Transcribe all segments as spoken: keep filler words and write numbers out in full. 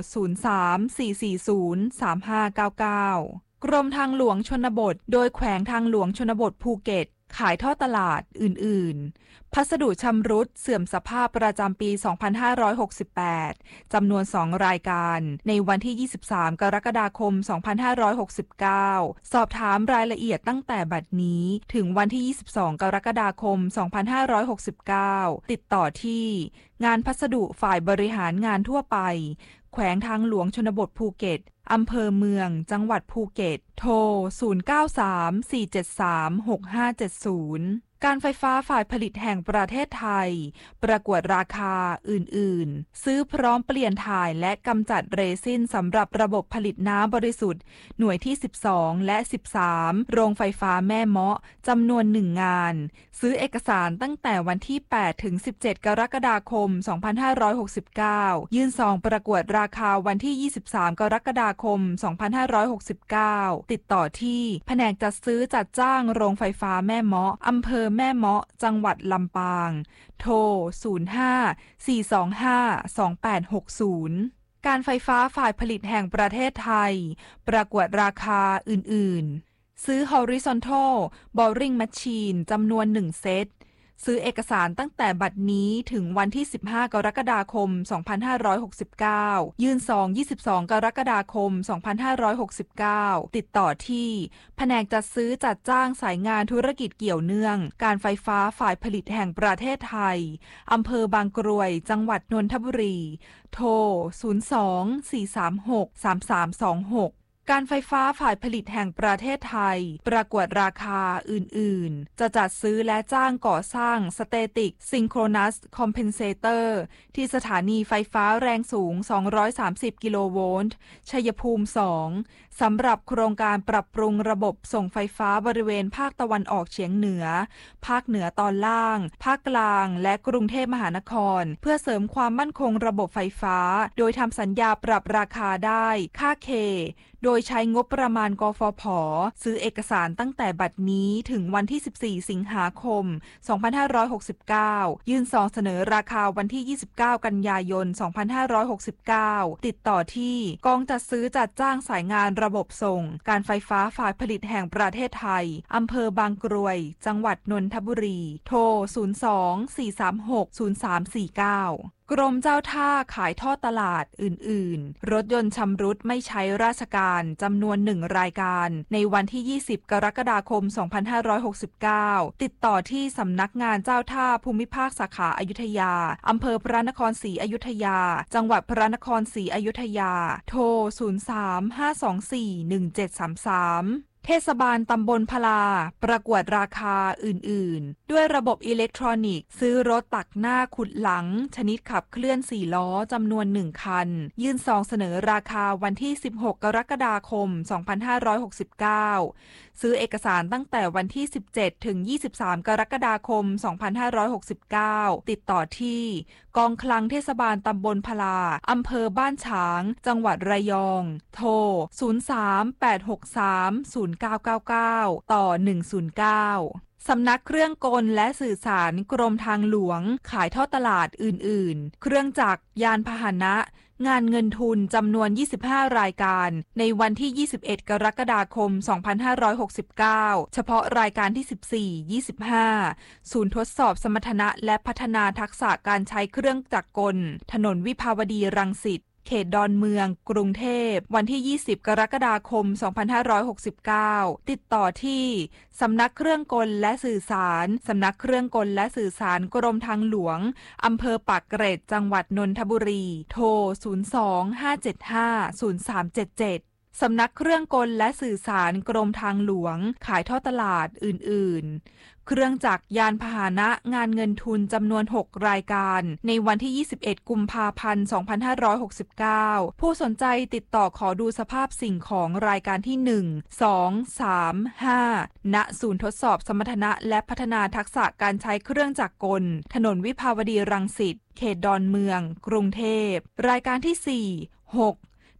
ศูนย์ สาม สี่ สี่ ศูนย์ สาม ห้า เก้า เก้ากรมทางหลวงชนบทโดยแขวงทางหลวงชนบทภูเก็ตขายท่อตลาดอื่นๆพัสดุชำรุดเสื่อมสภาพประจำปี สองพันห้าร้อยหกสิบแปด จำนวน สอง รายการในวันที่ ยี่สิบสาม กรกฎาคม สองพันห้าร้อยหกสิบเก้า สอบถามรายละเอียดตั้งแต่บัดนี้ถึงวันที่ ยี่สิบสอง กรกฎาคม สองพันห้าร้อยหกสิบเก้า ติดต่อที่งานพัสดุฝ่ายบริหารงานทั่วไปแขวงทางหลวงชนบทภูเก็ตอำเภอเมืองจังหวัดภูเก็ตโทร ศูนย์ เก้า สาม สี่ เจ็ด สาม หก ห้า เจ็ด ศูนย์การไฟฟ้าฝ่ายผลิตแห่งประเทศไทยประกวดราคาอื่นๆซื้อพร้อมเปลี่ยนถ่ายและกำจัดเรซินสำหรับระบบผลิตน้ำบริสุทธิ์หน่วยที่สิบสองและสิบสามโรงไฟฟ้าแม่เมาะจำนวนหนึ่งงานซื้อเอกสารตั้งแต่วันที่แปดถึงสิบเจ็ดกรกฎาคมสองพันห้าร้อยหกสิบเก้ายื่นซองประกวดราคาวันที่ยี่สิบสามกรกฎาคมสองพันห้าร้อยหกสิบเก้าติดต่อที่แผนกจัดซื้อจัดจ้างโรงไฟฟ้าแม่เมาะอำเภอแม่เมาะจังหวัดลำปางโทร ศูนย์ ห้า สี่ สอง ห้า สอง แปด หก ศูนย์การไฟฟ้าฝ่ายผลิตแห่งประเทศไทยประกวดราคาอื่นๆซื้อ Horizontal Boring Machine จำนวนหนึ่งเซตซื้อเอกสารตั้งแต่บัดนี้ถึงวันที่สิบห้ากรกฎาคมสองพันห้าร้อยหกสิบเก้ายื่นซองยี่สิบสองกรกฎาคมสองพันห้าร้อยหกสิบเก้าติดต่อที่แผนกจัดซื้อจัดจ้างสายงานธุรกิจเกี่ยวเนื่องการไฟฟ้าฝ่ายผลิตแห่งประเทศไทยอำเภอบางกรวยจังหวัดนนทบุรีโทร ศูนย์ สอง สี่ สาม หก สาม สาม สอง หกการไฟฟ้าฝ่ายผลิตแห่งประเทศไทยประกวดราคาอื่นๆจะจัดซื้อและจ้างก่อสร้างสเตติกซิงโครนัสคอมเพนเซเตอร์ที่สถานีไฟฟ้าแรงสูงสองร้อยสามสิบกิโลโวลต์ชัยภูมิสองสำหรับโครงการปรับปรุงระบบส่งไฟฟ้าบริเวณภาคตะวันออกเฉียงเหนือภาคเหนือตอนล่างภาคกลางและกรุงเทพมหานครเพื่อเสริมความมั่นคงระบบไฟฟ้าโดยทำสัญญาปรับราคาได้ค่าเคโดยใช้งบประมาณกฟผ.ซื้อเอกสารตั้งแต่บัดนี้ถึงวันที่สิบสี่สิงหาคมสองพันห้าร้อยหกสิบเก้ายื่นซองเสนอราคาวันที่ยี่สิบเก้ากันยายนสองพันห้าร้อยหกสิบเก้าติดต่อที่กองจัดซื้อจัดจ้างสายงานระบบส่งการไฟฟ้าฝ่ายผลิตแห่งประเทศไทยอำเภอบางกรวยจังหวัดนนทบุรีโทร ศูนย์ สอง สี่ สาม หก ศูนย์ สาม สี่ เก้ากรมเจ้าท่าขายท่อตลาดอื่นๆรถยนต์ชำรุดไม่ใช้ราชการจำนวนหนึ่งรายการในวันที่ยี่สิบกรกฎาคมสองพันห้าร้อยหกสิบเก้าติดต่อที่สำนักงานเจ้าท่าภูมิภาคสาขาอยุธยาอำเภอพระนครศรีอยุธยาจังหวัดพระนครศรีอยุธยาโทร ศูนย์ สาม ห้า สอง สี่ หนึ่ง เจ็ด สาม สามเทศบาลตำบลพลาประกวดราคาอื่นๆด้วยระบบอิเล็กทรอนิกส์ซื้อรถตักหน้าขุดหลังชนิดขับเคลื่อนสี่ล้อจำนวนหนึ่งคันยื่นซองเสนอราคาวันที่สิบหกกรกฎาคมสองพันห้าร้อยหกสิบเก้าซื้อเอกสารตั้งแต่วันที่สิบเจ็ดถึงยี่สิบสามกรกฎาคมสองพันห้าร้อยหกสิบเก้าติดต่อที่กองคลังเทศบาลตำบลพลาอำเภอบ้านฉางจังหวัดระยองโทร ศูนย์ สาม แปด หก สาม ศูนย์ เก้า เก้า เก้า ต่อ หนึ่ง ศูนย์ เก้าสำนักเครื่องกลและสื่อสารกรมทางหลวงขายท่อตลาดอื่นๆเครื่องจักรยานพาหนะงานเงินทุนจำนวนยี่สิบห้ารายการในวันที่ยี่สิบเอ็ดกรกฎาคมสองพันห้าร้อยหกสิบเก้าเฉพาะรายการที่สิบสี่ ยี่สิบห้าศูนย์ทดสอบสมรรถนะและพัฒนาทักษะการใช้เครื่องจักรกลถนนวิภาวดีรังสิตเขตดอนเมืองกรุงเทพวันที่ยี่สิบกรกฎาคมสองพันห้าร้อยหกสิบเก้าติดต่อที่สำนักเครื่องกลและสื่อสารสำนักเครื่องกลและสื่อสารกรมทางหลวงอำเภอปากเกร็ดจังหวัดนนทบุรีโทร ศูนย์ สอง ห้า เจ็ด ห้า ศูนย์ สาม เจ็ด เจ็ดสำนักเครื่องกลและสื่อสารกรมทางหลวงขายท่อตลาดอื่นๆเครื่องจักรยานพาหนะงานเงินทุนจำนวนหกรายการในวันที่ยี่สิบเอ็ดกุมภาพันธ์สองพันห้าร้อยหกสิบเก้าผู้สนใจติดต่อขอดูสภาพสิ่งของรายการที่หนึ่ง สอง สาม ห้าณศูนย์ทดสอบสมรรถนะและพัฒนาทักษะการใช้เครื่องจักรกลถนนวิภาวดีรังสิตเขตดอนเมืองกรุงเทพรายการที่สี่ หก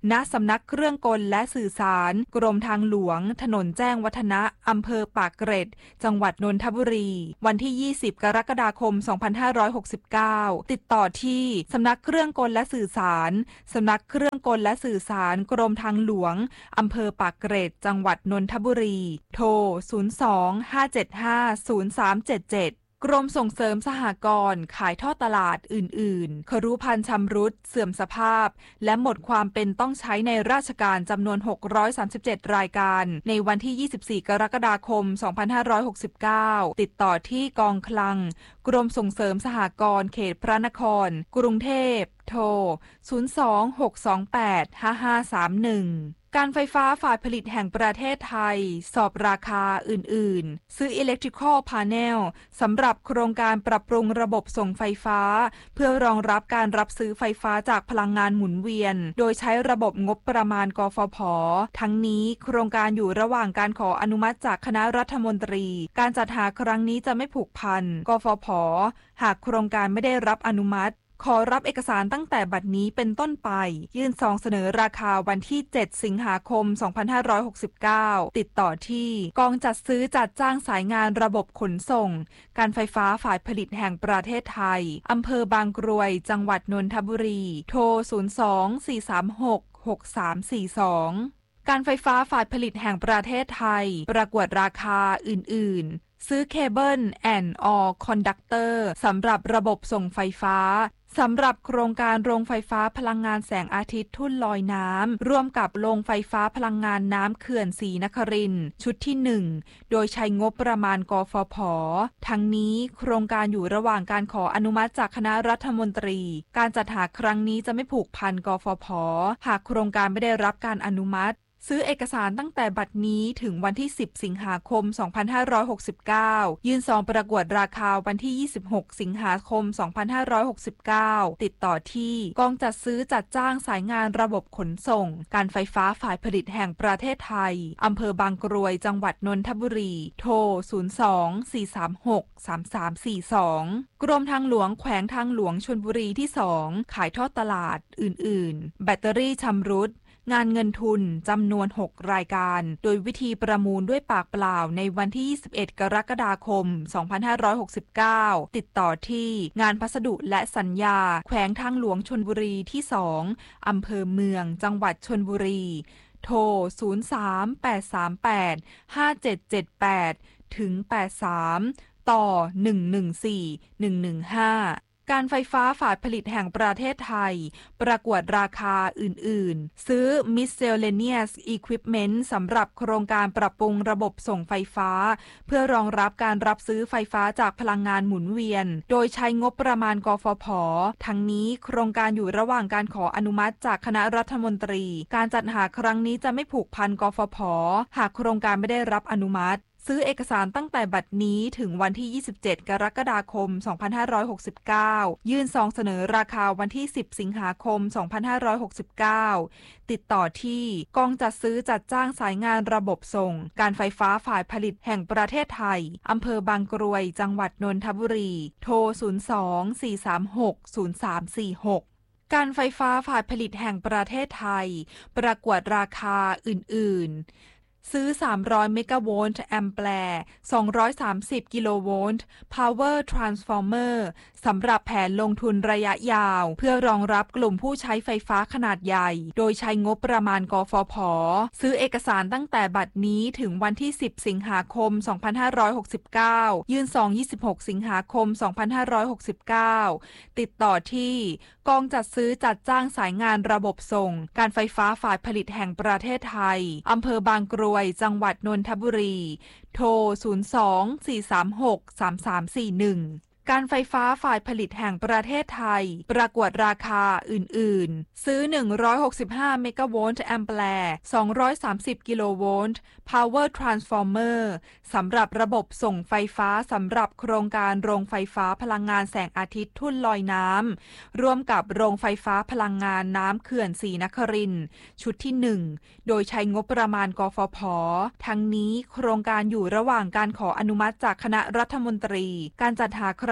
ณสำนักเครื่องกลและสื่อสารกรมทางหลวงถนนแจ้งวัฒนะอำเภอปากเกร็ดจังหวัดนนทบุรีวันที่ยี่สิบกรกฎาคมสองพันห้าร้อยหกสิบเก้าติดต่อที่สำนักเครื่องกลและสื่อสารสำนักเครื่องกลและสื่อสารกรมทางหลวงอำเภอปากเกร็ดจังหวัดนนทบุรีโทรศูนย์ สอง ห้า เจ็ด ห้า ศูนย์ สาม เจ็ด เจ็ดกรมส่งเสริมสหกรณ์ขายทอดตลาดอื่นๆครุภัณฑ์ชำรุดเสื่อมสภาพและหมดความเป็นต้องใช้ในราชการจำนวนหกร้อยสามสิบเจ็ดรายการในวันที่ยี่สิบสี่กรกฎาคมสองพันห้าร้อยหกสิบเก้าติดต่อที่กองคลังกรมส่งเสริมสหกรณ์เขตพระนครกรุงเทพโทรศูนย์ สอง หก สอง แปด ห้า ห้า สาม หนึ่งการไฟฟ้าฝ่ายผลิตแห่งประเทศไทยสอบราคาอื่นๆซื้อ Electrical Panel สำหรับโครงการปรับปรุงระบบส่งไฟฟ้าเพื่อรองรับการรับซื้อไฟฟ้าจากพลังงานหมุนเวียนโดยใช้ระบบงบประมาณกฟผ.ทั้งนี้โครงการอยู่ระหว่างการขออนุมัติจากคณะรัฐมนตรีการจัดหาครั้งนี้จะไม่ผูกพันกฟผ.หากโครงการไม่ได้รับอนุมัติขอรับเอกสารตั้งแต่บัดนี้เป็นต้นไปยื่นซองเสนอราคาวันที่เจ็ดสิงหาคมสองพันห้าร้อยหกสิบเก้าติดต่อที่กองจัดซื้อจัดจ้างสายงานระบบขนส่งการไฟฟ้าฝ่ายผลิตแห่งประเทศไทยอำเภอบางกรวยจังหวัดนนทบุรีโทรศูนย์ สอง สี่ สาม หก หก สาม สี่ สองการไฟฟ้าฝ่ายผลิตแห่งประเทศไทยประกวดราคาอื่นๆซื้อเคเบิลแอนด์ออลคอนดักเตอร์สำหรับระบบส่งไฟฟ้าสำหรับโครงการโรงไฟฟ้าพลังงานแสงอาทิตย์ทุ่นลอยน้ำร่วมกับโรงไฟฟ้าพลังงานน้ำเขื่อนศรีนครินทร์ชุดที่หนึ่งโดยใช้งบประมาณกฟผ.ทั้งนี้โครงการอยู่ระหว่างการขออนุมัติจากคณะรัฐมนตรีการจัดหาครั้งนี้จะไม่ผูกพันกฟผ.หากโครงการไม่ได้รับการอนุมัติซื้อเอกสารตั้งแต่บัดนี้ถึงวันที่สิบสิงหาคมสองพันห้าร้อยหกสิบเก้ายื่นซองประกวดราคาวันที่ยี่สิบหกสิงหาคมสองพันห้าร้อยหกสิบเก้าติดต่อที่กองจัดซื้อจัดจ้างสายงานระบบขนส่งการไฟฟ้าฝ่ายผลิตแห่งประเทศไทยอำเภอบางกรวยจังหวัดนนทบุรีโทรศูนย์ สอง สี่ สาม หก สาม สาม สี่ สองกรมทางหลวงแขวงทางหลวงชลบุรีที่สองขายทอดตลาดอื่นๆแบตเตอรี่ชำรุดงานเงินทุนจำนวนหกรายการโดยวิธีประมูลด้วยปากเปล่าในวันที่ยี่สิบเอ็ดกรกฎาคมสองพันห้าร้อยหกสิบเก้าติดต่อที่งานพัสดุและสัญญาแขวงทางหลวงชลบุรีที่สองอำเภอเมืองจังหวัดชลบุรีโทรศูนย์ สาม แปด สาม แปด ห้า เจ็ด เจ็ด แปดถึงแปดสามต่อหนึ่ง หนึ่ง สี่ หนึ่ง หนึ่ง ห้าการไฟฟ้าฝ่ายผลิตแห่งประเทศไทยประกวดราคาอื่นๆซื้อ Miscellaneous Equipment สำหรับโครงการปรับปรุงระบบส่งไฟฟ้าเพื่อรองรับการรับซื้อไฟฟ้าจากพลังงานหมุนเวียนโดยใช้งบประมาณกฟผ.ทั้งนี้โครงการอยู่ระหว่างการขออนุมัติจากคณะรัฐมนตรีการจัดหาครั้งนี้จะไม่ผูกพันกฟผ.หากโครงการไม่ได้รับอนุมัติซื้อเอกสารตั้งแต่บัดนี้ถึงวันที่ยี่สิบเจ็ดกรกฎาคมสองพันห้าร้อยหกสิบเก้ายื่นซองเสนอราคาวันที่สิบสิงหาคมสองพันห้าร้อยหกสิบเก้าติดต่อที่กองจัดซื้อจัดจ้างสายงานระบบส่งการไฟฟ้าฝ่ายผลิตแห่งประเทศไทยอำเภอบางกรวยจังหวัดนนทบุรีโทรศูนย์ สอง สี่ สาม หก ศูนย์ สาม สี่ หกการไฟฟ้าฝ่ายผลิตแห่งประเทศไทยประกวดราคาอื่นๆซื้อสามร้อยเมกะโวลต์แอมแปร์สองร้อยสามสิบกิโลโวลต์ Power Transformer สำหรับแผนลงทุนระยะยาวเพื่อรองรับกลุ่มผู้ใช้ไฟฟ้าขนาดใหญ่โดยใช้งบประมาณกฟผ.ซื้อเอกสารตั้งแต่บัดนี้ถึงวันที่สิบสิงหาคมสองพันห้าร้อยหกสิบเก้ายื่นซองยี่สิบหกสิงหาคมสองพันห้าร้อยหกสิบเก้าติดต่อที่กองจัดซื้อจัดจ้างสายงานระบบส่งการไฟฟ้าฝ่ายผลิตแห่งประเทศไทยอำเภอบางกรวยจังหวัดนนทบุรีโทรศูนย์ สอง สี่ สาม หก สาม สาม สี่ หนึ่งการไฟฟ้าฝ่ายผลิตแห่งประเทศไทยประกวดราคาอื่นๆซื้อหนึ่งร้อยหกสิบห้าเมกะโวลต์แอมแปร์สองร้อยสามสิบกิโลโวลต์ Power Transformer สำหรับระบบส่งไฟฟ้าสำหรับโครงการโรงไฟฟ้าพลังงานแสงอาทิตย์ทุ่นลอยน้ำร่วมกับโรงไฟฟ้าพลังงานน้ำเขื่อนศรีนครินทร์ชุดที่หนึ่งโดยใช้งบประมาณกฟผ.ทั้งนี้โครงการอยู่ระหว่างการขออนุมัติจากคณะรัฐมนตรีการจัดหาครั้ง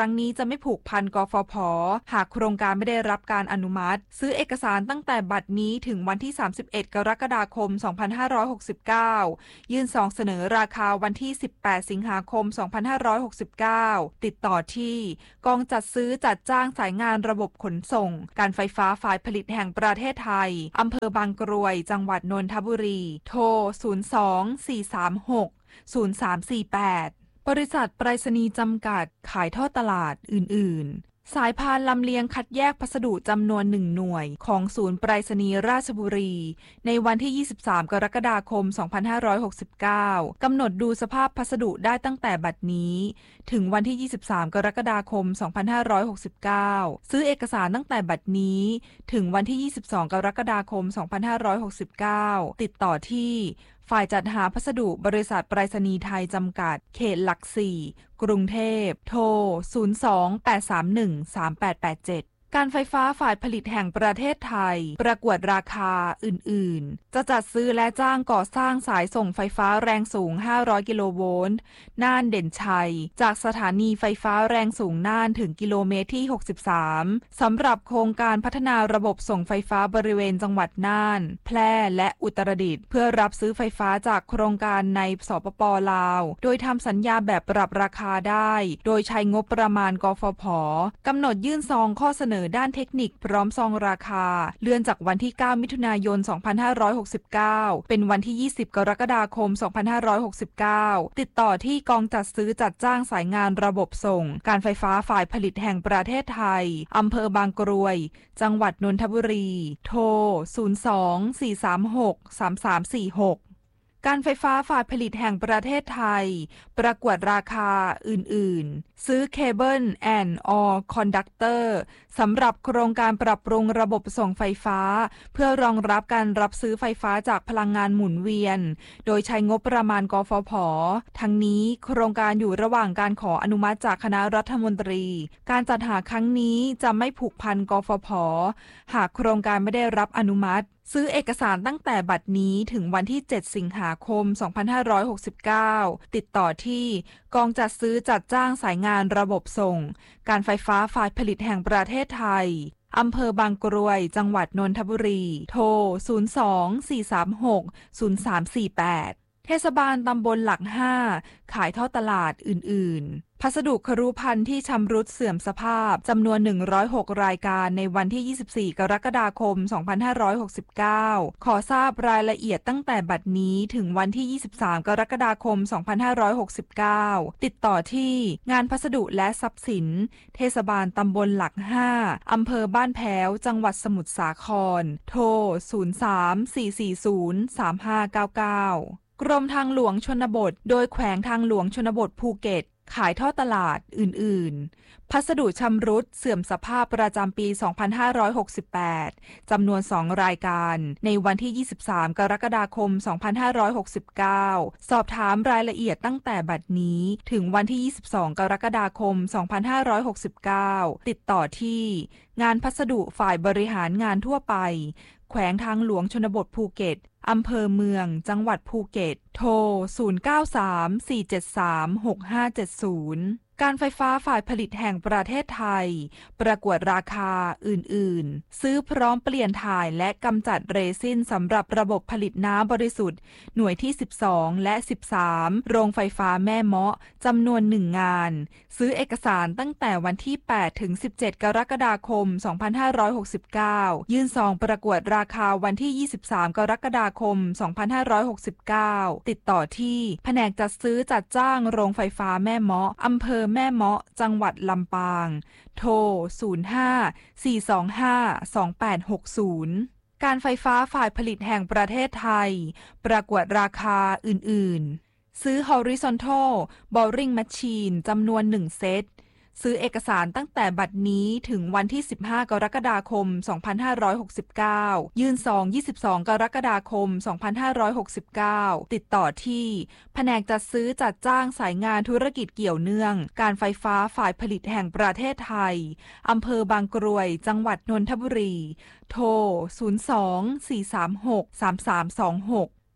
รั้งนี้จะไม่ผูกพันกฟผ.หากโครงการไม่ได้รับการอนุมัติซื้อเอกสารตั้งแต่บัดนี้ถึงวันที่สามสิบเอ็ดกรกฎาคมสองพันห้าร้อยหกสิบเก้ายื่นซองเสนอราคาวันที่สิบแปดสิงหาคมสองพันห้าร้อยหกสิบเก้าติดต่อที่กองจัดซื้อจัดจ้างสายงานระบบขนส่งการไฟฟ้าฝ่ายผลิตแห่งประเทศไทยอำเภอบางกรวยจังหวัดนนทบุรีโทรศูนย์ สอง สี่ สาม หก ศูนย์ สาม สี่ แปดบริษัทไปรษณีย์จำกัดขายทอดตลาดอื่นๆสายพานลำเลียงคัดแยกพัสดุจำนวนหนึ่งหน่วยของศูนย์ไปรษณีย์ราชบุรีในวันที่ยี่สิบสามกรกฎาคมสองพันห้าร้อยหกสิบเก้ากำหนดดูสภาพพัสดุได้ตั้งแต่บัดนี้ถึงวันที่ยี่สิบสามกรกฎาคมสองพันห้าร้อยหกสิบเก้าซื้อเอกสารตั้งแต่บัดนี้ถึงวันที่ยี่สิบสองกรกฎาคมสองพันห้าร้อยหกสิบเก้าติดต่อที่ฝ่ายจัดหาพัสดุบริษัทไปรษณีย์ไทยจำกัดเขตหลักสี่กรุงเทพโทรศูนย์ สอง แปด สาม หนึ่ง สาม แปด แปด เจ็ดการไฟฟ้าฝ่ายผลิตแห่งประเทศไทยประกวดราคาอื่นๆจะจัดซื้อและจ้างก่อสร้างสายส่งไฟฟ้าแรงสูงห้าร้อยกิโลโวลต์น่านเด่นชัยจากสถานีไฟฟ้าแรงสูงน่านถึงกิโลเมตรที่หกสิบสามสำหรับโครงการพัฒนาระบบส่งไฟฟ้าบริเวณจังหวัดน่านแพร่และอุตรดิตถ์เพื่อรับซื้อไฟฟ้าจากโครงการในสปป.ลาวโดยทำสัญญาแบบปรับราคาได้โดยใช้งบประมาณกฟผ.กำหนดยื่นซองข้อเสนอด้านเทคนิคพร้อมซองราคาเลื่อนจากวันที่เก้ามิถุนายนสองพันห้าร้อยหกสิบเก้าเป็นวันที่ยี่สิบกรกฎาคมสองพันห้าร้อยหกสิบเก้าติดต่อที่กองจัดซื้อจัดจ้างสายงานระบบส่งการไฟฟ้าฝ่ายผลิตแห่งประเทศไทยอำเภอบางกรวยจังหวัดนนทบุรีโทรศูนย์ สอง สี่ สาม หก สาม สาม สี่ หกการไฟฟ้าฝ่ายผลิตแห่งประเทศไทยประกวดราคาอื่นๆซื้อเคเบิลแอนด์ออลคอนดักเตอร์สำหรับโครงการปรับปรุงระบบส่งไฟฟ้าเพื่อรองรับการรับซื้อไฟฟ้าจากพลังงานหมุนเวียนโดยใช้งบประมาณกฟผ.ทั้งนี้โครงการอยู่ระหว่างการขออนุมัติจากคณะรัฐมนตรีการจัดหาครั้งนี้จะไม่ผูกพันกฟผ.หากโครงการไม่ได้รับอนุมัติซื้อเอกสารตั้งแต่บัดนี้ถึงวันที่เจ็ดสิงหาคมสองพันห้าร้อยหกสิบเก้าติดต่อที่กองจัดซื้อจัดจ้างสายงานระบบส่งการไฟฟ้าฝ่ายผลิตแห่งประเทศไทยอำเภอบางกรวยจังหวัดนนทบุรีโทรศูนย์ สอง สี่ สาม หก ศูนย์ สาม สี่ แปดเทศบาลตำบลหลักห้าขายทอดตลาดอื่นๆพัสดุครุภัณฑ์ที่ชำรุดเสื่อมสภาพจำนวนหนึ่งร้อยหกรายการในวันที่ยี่สิบสี่กรกฎาคมสองพันห้าร้อยหกสิบเก้าขอทราบรายละเอียดตั้งแต่บัดนี้ถึงวันที่ยี่สิบสามกรกฎาคมสองพันห้าร้อยหกสิบเก้าติดต่อที่งานพัสดุและทรัพย์สินเทศบาลตำบลหลักห้าอำเภอบ้านแพ้วจังหวัดสมุทรสาครโทรศูนย์ สาม สี่ สี่ ศูนย์ สาม ห้า เก้า เก้ากรมทางหลวงชนบทโดยแขวงทางหลวงชนบทภูเก็ตขายทอดตลาดอื่นๆพัสดุชำรุดเสื่อมสภาพประจำปีสองพันห้าร้อยหกสิบแปดจำนวนสองรายการในวันที่ยี่สิบสามกรกฎาคมสองพันห้าร้อยหกสิบเก้าสอบถามรายละเอียดตั้งแต่บัดนี้ถึงวันที่ยี่สิบสองกรกฎาคมสองพันห้าร้อยหกสิบเก้าติดต่อที่งานพัสดุฝ่ายบริหารงานทั่วไปแขวงทางหลวงชนบทภูเก็ตอำเภอเมืองจังหวัดภูเก็ตโทรศูนย์ เก้า สาม สี่ เจ็ด สาม หก ห้า เจ็ด ศูนย์การไฟฟ้าฝ่ายผลิตแห่งประเทศไทยประกวดราคาอื่นๆซื้อพร้อมเปลี่ยนถ่ายและกำจัดเรซินสำหรับระบบผลิตน้ำบริสุทธิ์หน่วยที่สิบสองและสิบสามโรงไฟฟ้าแม่เมาะจำนวนหนึ่งงานซื้อเอกสารตั้งแต่วันที่แปดถึงสิบเจ็ดกรกฎาคมสองพันห้าร้อยหกสิบเก้ายื่นซองประกวดราคาวันที่ยี่สิบสามกรกฎาคมสองพันห้าร้อยหกสิบเก้าติดต่อที่แผนกจัดซื้อจัดจ้างโรงไฟฟ้าแม่เมาะอำเภอแม่เมาะจังหวัดลำปางโทรศูนย์ ห้า สี่ สอง ห้า สอง แปด หก ศูนย์การไฟฟ้าฝ่ายผลิตแห่งประเทศไทยประกวดราคาอื่นๆซื้อ Horizontal Boring Machine จำนวนหนึ่งเซตซื้อเอกสารตั้งแต่บัดนี้ถึงวันที่สิบห้ากรกฎาคมสองพันห้าร้อยหกสิบเก้ายื่นซองยี่สิบสองกรกฎาคมสองพันห้าร้อยหกสิบเก้าติดต่อที่แผนกจัดซื้อจัดจ้างสายงานธุรกิจเกี่ยวเนื่องการไฟฟ้าฝ่ายผลิตแห่งประเทศไทยอำเภอบางกรวยจังหวัดนนทบุรีโทรศูนย์ สอง สี่ สาม หก สาม สาม สอง หก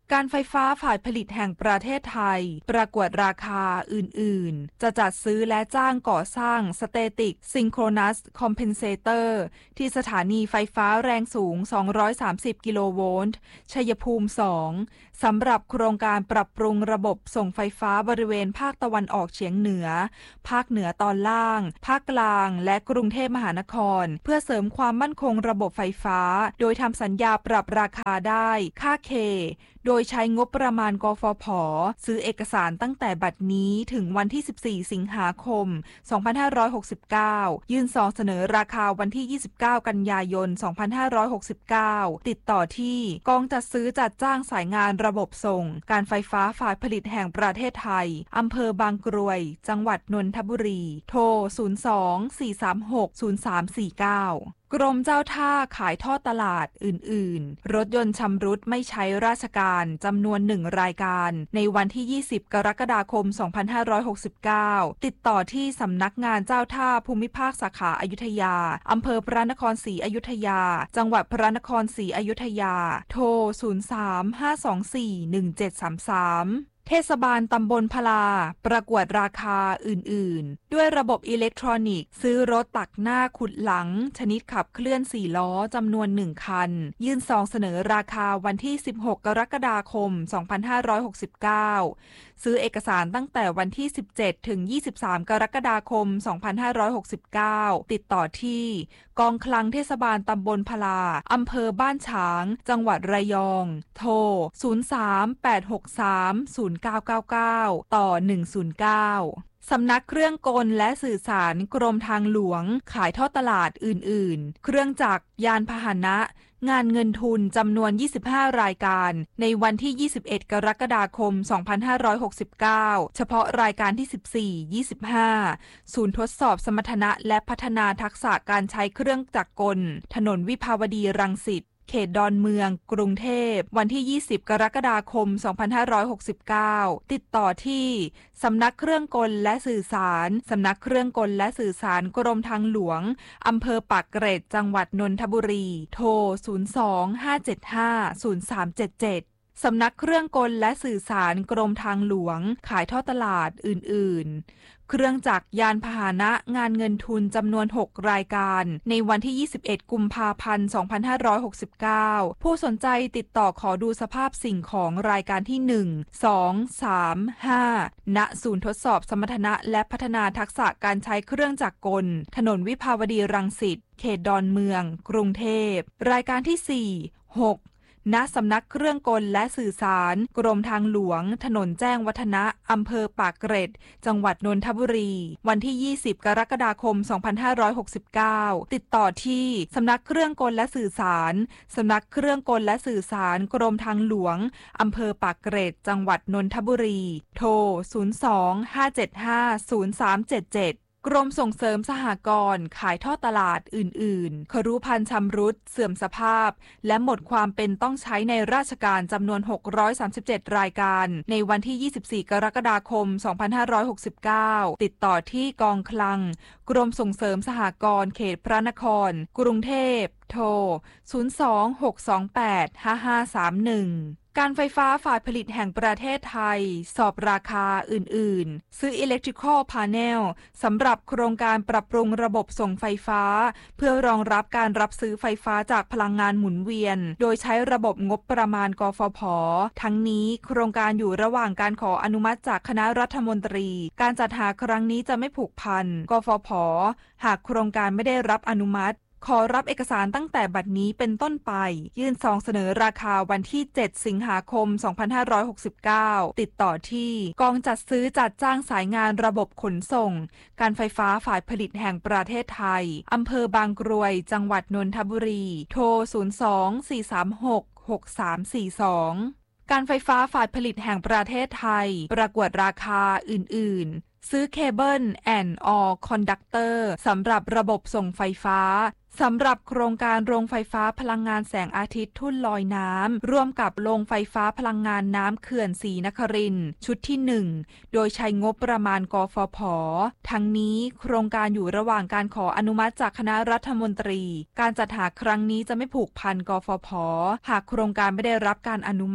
การไฟฟ้าฝ่ายผลิตแห่งประเทศไทยประกวดราคาอื่นๆจะจัดซื้อและจ้างก่อสร้าง Static Synchronous Compensator ที่สถานีไฟฟ้าแรงสูงสองร้อยสามสิบกิโลโวลต์ชัยภูมิสองสำหรับโครงการปรับปรุงระบบส่งไฟฟ้าบริเวณภาคตะวันออกเฉียงเหนือภาคเหนือตอนล่างภาคกลางและกรุงเทพมหานครเพื่อเสริมความมั่นคงระบบไฟฟ้าโดยทำสัญญาปรับราคาได้ค่าเคโดยใช้งบประมาณกฟผ.ซื้อเอกสารตั้งแต่บัดนี้ถึงวันที่สิบสี่สิงหาคมสองพันห้าร้อยหกสิบเก้ายื่นซองเสนอราคาวันที่ยี่สิบเก้ากันยายนสองพันห้าร้อยหกสิบเก้าติดต่อที่กองจัดซื้อจัดจ้างสายงานระบบส่งการไฟฟ้าฝ่ายผลิตแห่งประเทศไทยอำเภอบางกรวยจังหวัดนนทบุรีโทรศูนย์ สอง สี่ สาม หก ศูนย์ สาม สี่ เก้ากรมเจ้าท่าขายทอดตลาดอื่นๆรถยนต์ชำรุดไม่ใช้ราชการจำนวนหนึ่งรายการในวันที่ยี่สิบกรกฎาคมสองพันห้าร้อยหกสิบเก้าติดต่อที่สำนักงานเจ้าท่าภูมิภาคสาขาอยุธยาอำเภอพระนครศรีอยุธยาจังหวัดพระนครศรีอยุธยาโทรศูนย์ สาม ห้า สอง สี่ หนึ่ง เจ็ด สาม สามเทศบาลตำบลพลาประกวดราคาอื่นๆด้วยระบบอิเล็กทรอนิกส์ซื้อรถตักหน้าขุดหลังชนิดขับเคลื่อนสี่ล้อจำนวนหนึ่งคันยื่นซองเสนอราคาวันที่สิบหกกรกฎาคมสองพันห้าร้อยหกสิบเก้าซื้อเอกสารตั้งแต่วันที่สิบเจ็ดถึงยี่สิบสามกรกฎาคมสองพันห้าร้อยหกสิบเก้าติดต่อที่กองคลังเทศบาลตำบลพลาอำเภอบ้านฉางจังหวัดระยองโทรศูนย์ สาม แปด หก สาม ศูนย์ เก้า เก้า เก้าต่อหนึ่งศูนย์เก้าสำนักเครื่องกลและสื่อสารกรมทางหลวงขายทอดตลาดอื่นๆเครื่องจักรยานพาหนะงานเงินทุนจำนวนยี่สิบห้ารายการในวันที่ยี่สิบเอ็ดกรกฎาคมสองพันห้าร้อยหกสิบเก้าเฉพาะรายการที่สิบสี่ ยี่สิบห้าศูนย์ทดสอบสมรรถนะและพัฒนาทักษะการใช้เครื่องจักรกลถนนวิภาวดีรังสิตเขตดอนเมืองกรุงเทพวันที่ยี่สิบกรกฎาคมสองพันห้าร้อยหกสิบเก้าติดต่อที่สำนักเครื่องกลและสื่อสารสำนักเครื่องกลและสื่อสารกรมทางหลวงอำเภอปากเกร็ดจังหวัดนนทบุรีโทรศูนย์ สอง ห้า เจ็ด ห้า ศูนย์ สาม เจ็ด เจ็ดสำนักเครื่องกลและสื่อสารกรมทางหลวงขายทอดตลาดอื่นๆเครื่องจักรยานพาหนะงานเงินทุนจำนวนหกรายการในวันที่ยี่สิบเอ็ดกุมภาพันธ์สองพันห้าร้อยหกสิบเก้าผู้สนใจติดต่อขอดูสภาพสิ่งของรายการที่หนึ่ง สอง สาม ห้าณศูนย์ทดสอบสมรรถนะและพัฒนาทักษะการใช้เครื่องจักรกลถนนวิภาวดีรังสิตเขตดอนเมืองกรุงเทพรายการที่สี่ หกณสำนักเครื่องกลและสื่อสารกรมทางหลวงถนนแจ้งวัฒนะอำเภอปากเกร็ดจังหวัดนนทบุรีวันที่ยี่สิบกรกฎาคมสองพันห้าร้อยหกสิบเก้าติดต่อที่สำนักเครื่องกลและสื่อสารสำนักเครื่องกลและสื่อสารกรมทางหลวงอำเภอปากเกร็ดจังหวัดนนทบุรีโทรศูนย์ สอง ห้า เจ็ด ห้า ศูนย์ สาม เจ็ด เจ็ดกรมส่งเสริมสหกรณ์ขายทอดตลาดอื่นๆครุภัณฑ์ชำรุดเสื่อมสภาพและหมดความเป็นต้องใช้ในราชการจำนวนหกร้อยสามสิบเจ็ดรายการในวันที่ยี่สิบสี่กรกฎาคมสองพันห้าร้อยหกสิบเก้าติดต่อที่กองคลังกรมส่งเสริมสหกรณ์เขตพระนครกรุงเทพโทรศูนย์ สอง หก สอง แปด ห้า ห้า สาม หนึ่งการไฟฟ้าฝ่ายผลิตแห่งประเทศไทยสอบราคาอื่นๆซื้อ Electrical Panel สำหรับโครงการปรับปรุงระบบส่งไฟฟ้าเพื่อรองรับการรับซื้อไฟฟ้าจากพลังงานหมุนเวียนโดยใช้ระบบงบประมาณกฟผ.ทั้งนี้โครงการอยู่ระหว่างการขออนุมัติจากคณะรัฐมนตรีการจัดหาครั้งนี้จะไม่ผูกพันกฟผ.หากโครงการไม่ได้รับอนุมัติขอรับเอกสารตั้งแต่บัดนี้เป็นต้นไปยื่นซองเสนอราคาวันที่เจ็ดสิงหาคมสองพันห้าร้อยหกสิบเก้าติดต่อที่กองจัดซื้อจัดจ้างสายงานระบบขนส่งการไฟฟ้าฝ่ายผลิตแห่งประเทศไทยอำเภอบางกรวยจังหวัดนนทบุรีโทรศูนย์ สอง สี่ สาม หก หก สาม สี่ สองการไฟฟ้าฝ่ายผลิตแห่งประเทศไทยประกวดราคาอื่นๆซื้อเคเบิลแอนด์ออลคอนดักเตอร์สำหรับระบบส่งไฟฟ้าสำหรับโครงการโรงไฟฟ้าพลังงานแสงอาทิตย์ทุ่นลอยน้ำร่วมกับโรงไฟฟ้าพลังงานน้ำเขื่อนศรีนครินทร์ชุดที่หนึ่งโดยใช้งบประมาณกฟผ.ทั้งนี้โครงการอยู่ระหว่างการขออนุมัติจากคณะรัฐมนตรีการจัดหาครั้งนี้จะไม่ผูกพันกฟผ.หากโครงการไม่ได้รับการอนุมัติ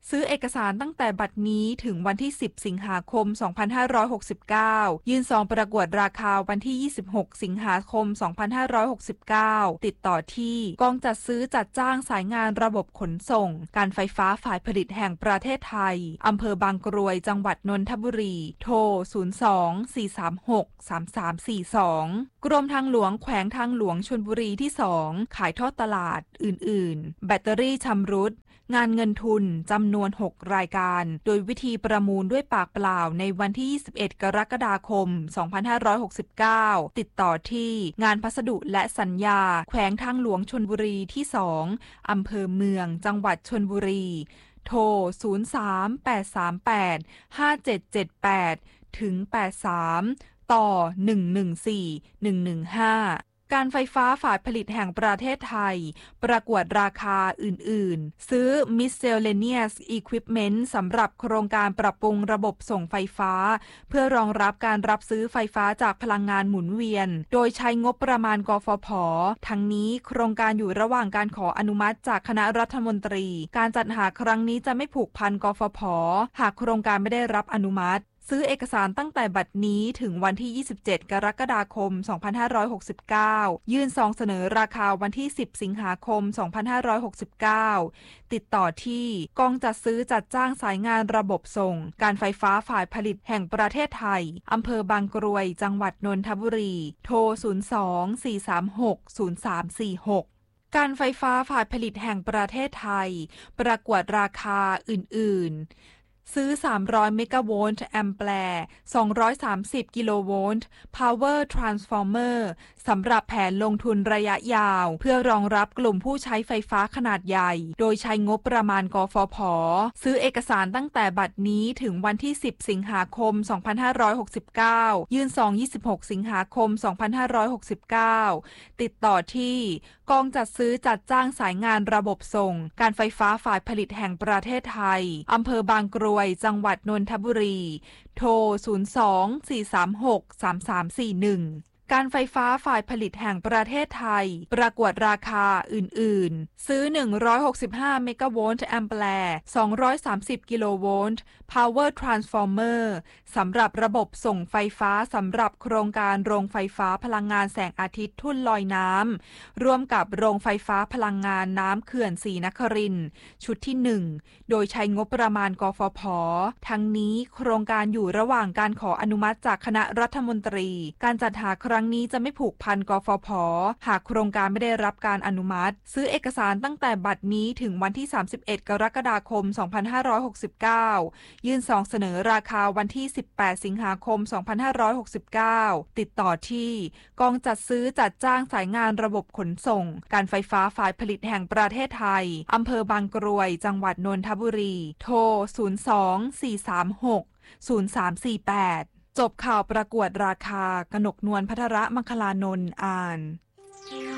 ซื้อเอกสารตั้งแต่บัดนี้ถึงวันที่สิบสิงหาคมสองพันห้าร้อยหกสิบเก้ายื่นซองประกวดราคาวันที่ยี่สิบหกสิงหาคมสองพันห้าร้อยหกสิบเก้าติดต่อที่กองจัดซื้อจัดจ้างสายงานระบบขนส่งการไฟฟ้าฝ่ายผลิตแห่งประเทศไทยอำเภอบางกรวยจังหวัดนนทบุรีโทรศูนย์ สอง สี่ สาม หก สาม สาม สี่ สองกรมทางหลวงแขวงทางหลวงชลบุรีที่สองขายทอดตลาดอื่นๆแบตเตอรี่ชำรุดงานเงินทุนจำนวนหกรายการโดยวิธีประมูลด้วยปากเปล่าในวันที่ยี่สิบเอ็ดกรกฎาคมสองพันห้าร้อยหกสิบเก้าติดต่อที่งานพัสดุและสัญญาแขวงทางหลวงชลบุรีที่สองอำเภอเมืองจังหวัดชลบุรีโทรศูนย์ สาม แปด สาม แปด ห้า เจ็ด เจ็ด แปดถึงแปดสามต่อหนึ่ง หนึ่ง สี่ หนึ่ง หนึ่ง ห้าการไฟฟ้าฝ่ายผลิตแห่งประเทศไทยประกวดราคาอื่นๆซื้อ Miscellaneous Equipment สำหรับโครงการปรับปรุงระบบส่งไฟฟ้าเพื่อรองรับการรับซื้อไฟฟ้าจากพลังงานหมุนเวียนโดยใช้งบประมาณกฟผ.ทั้งนี้โครงการอยู่ระหว่างการขออนุมัติจากคณะรัฐมนตรีการจัดหาครั้งนี้จะไม่ผูกพันกฟผ.หากโครงการไม่ได้รับอนุมัติซื้อเอกสารตั้งแต่บัดนี้ถึงวันที่ยี่สิบเจ็ดกรกฎาคมสองพันห้าร้อยหกสิบเก้ายื่นซองเสนอราคาวันที่สิบสิงหาคมสองพันห้าร้อยหกสิบเก้าติดต่อที่กองจัดซื้อจัดจ้างสายงานระบบส่งการไฟฟ้าฝ่ายผลิตแห่งประเทศไทยอำเภอบางกรวยจังหวัดนนทบุรีโทรศูนย์ สอง สี่ สาม หก ศูนย์ สาม สี่ หกการไฟฟ้าฝ่ายผลิตแห่งประเทศไทยประกวดราคาอื่นๆซื้อสามร้อยเมกะโวลต์แอมแปร์สองร้อยสามสิบกิโลโวลต์ Power Transformer สำหรับแผนลงทุนระยะยาวเพื่อรองรับกลุ่มผู้ใช้ไฟฟ้าขนาดใหญ่โดยใช้งบประมาณกฟผ.ซื้อเอกสารตั้งแต่บัดนี้ถึงวันที่สิบสิงหาคมสองพันห้าร้อยหกสิบเก้ายื่นซองยี่สิบหกสิงหาคมสองพันห้าร้อยหกสิบเก้าติดต่อที่กองจัดซื้อจัดจ้างสายงานระบบส่งการไฟฟ้าฝ่ายผลิตแห่งประเทศไทยอำเภอบางกรวยจังหวัดนนทบุรีโทรศูนย์ สอง สี่ สาม หก สาม สาม สี่ หนึ่งการไฟฟ้าฝ่ายผลิตแห่งประเทศไทยประกวดราคาอื่นๆซื้อหนึ่งร้อยหกสิบห้าเมกะโวลต์แอมแปร์สองร้อยสามสิบกิโลโวลต์ Power Transformer สำหรับระบบส่งไฟฟ้าสำหรับโครงการโรงไฟฟ้าพลังงานแสงอาทิตย์ทุ่นลอยน้ำร่วมกับโรงไฟฟ้าพลังงานน้ำเขื่อนศรีนครินทร์ชุดที่หนึ่งโดยใช้งบประมาณกฟผ.ทั้งนี้โครงการอยู่ระหว่างการขออนุมัติจากคณะรัฐมนตรีการจัดหาครั้งนี้จะไม่ผูกพันกฟผ.หากโครงการไม่ได้รับการอนุมัติซื้อเอกสารตั้งแต่บัดนี้ถึงวันที่สามสิบเอ็ดกรกฎาคมสองพันห้าร้อยหกสิบเก้ายื่นซองเสนอราคาวันที่สิบแปดสิงหาคมสองพันห้าร้อยหกสิบเก้าติดต่อที่กองจัดซื้อจัดจ้างสายงานระบบขนส่งการไฟฟ้าฝ่ายผลิตแห่งประเทศไทยอำเภอบางกรวยจังหวัดนนทบุรีโทรศูนย์ สอง สี่ สาม หก ศูนย์ สาม สี่ แปดจบข่าวประกวดราคากนกนวลภัทรมังคลานนท์อ่าน